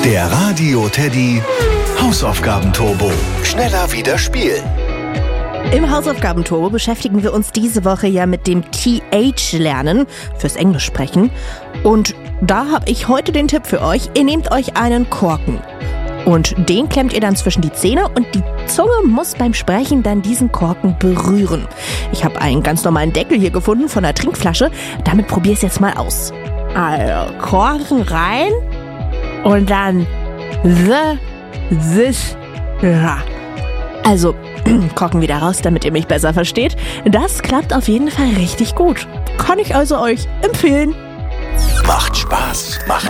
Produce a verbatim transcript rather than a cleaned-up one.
Der Radio Teddy Hausaufgabenturbo. Schneller wieder spielen. Im Hausaufgabenturbo beschäftigen wir uns diese Woche ja mit dem T H-Lernen fürs Englisch sprechen. Und da habe ich heute den Tipp für euch. Ihr nehmt euch einen Korken und den klemmt ihr dann zwischen die Zähne und die Zunge muss beim Sprechen dann diesen Korken berühren. Ich habe einen ganz normalen Deckel hier gefunden von einer Trinkflasche. Damit probier ich es jetzt mal aus. Also, Korken rein und dann the, this, ra. Also, Korken wieder raus, damit ihr mich besser versteht. Das klappt auf jeden Fall richtig gut. Kann ich also euch empfehlen. Macht Spaß, macht